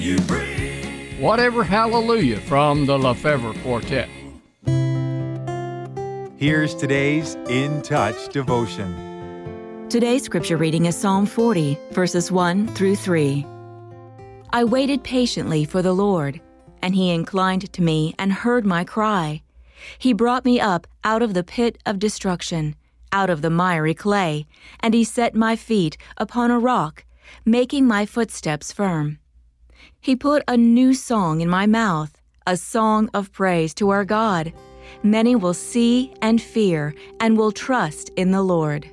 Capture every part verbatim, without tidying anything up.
You breathe. Whatever Hallelujah from the Lefevre Quartet. Here's today's In Touch devotion. Today's scripture reading is Psalm forty, verses one through three. I waited patiently for the Lord, and He inclined to me and heard my cry. He brought me up out of the pit of destruction, out of the miry clay, and He set my feet upon a rock, making my footsteps firm. He put a new song in my mouth, a song of praise to our God. Many will see and fear and will trust in the Lord.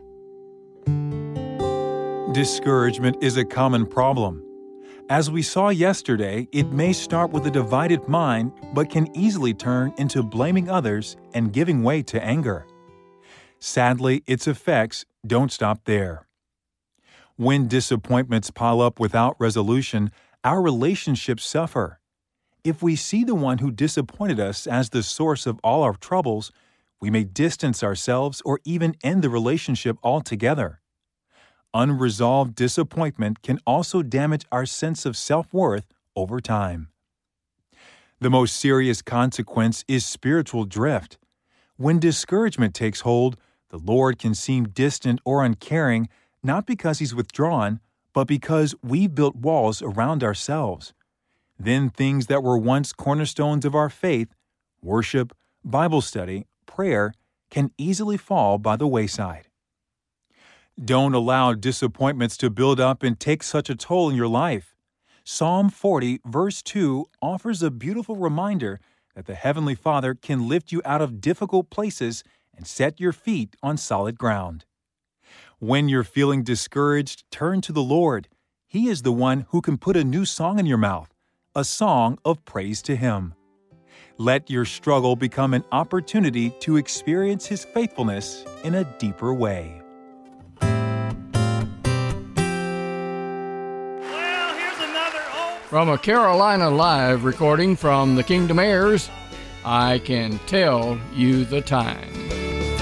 Discouragement is a common problem. As we saw yesterday, it may start with a divided mind, but can easily turn into blaming others and giving way to anger. Sadly, its effects don't stop there. When disappointments pile up without resolution, our relationships suffer. If we see the one who disappointed us as the source of all our troubles, we may distance ourselves or even end the relationship altogether. Unresolved disappointment can also damage our sense of self-worth over time. The most serious consequence is spiritual drift. When discouragement takes hold, the Lord can seem distant or uncaring, not because He's withdrawn, but because we've built walls around ourselves. Then things that were once cornerstones of our faith, worship, Bible study, prayer, can easily fall by the wayside. Don't allow disappointments to build up and take such a toll in your life. Psalm forty, verse two, offers a beautiful reminder that the Heavenly Father can lift you out of difficult places and set your feet on solid ground. When you're feeling discouraged, turn to the Lord. He is the one who can put a new song in your mouth, a song of praise to Him. Let your struggle become an opportunity to experience His faithfulness in a deeper way. Well, here's another old... From a Carolina Live recording from the Kingdom Airs, I Can Tell You the Time.